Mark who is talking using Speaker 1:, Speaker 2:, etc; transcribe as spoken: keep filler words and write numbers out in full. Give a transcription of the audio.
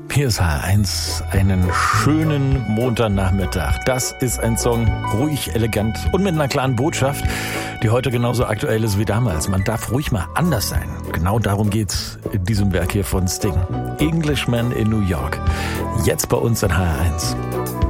Speaker 1: Hier ist H R eins, einen schönen Montagnachmittag. Das ist ein Song, ruhig, elegant und mit einer klaren Botschaft, die heute genauso aktuell ist wie damals. Man darf ruhig mal anders sein. Genau darum geht's in diesem Werk hier von Sting. Englishman in New York. Jetzt bei uns in H R eins.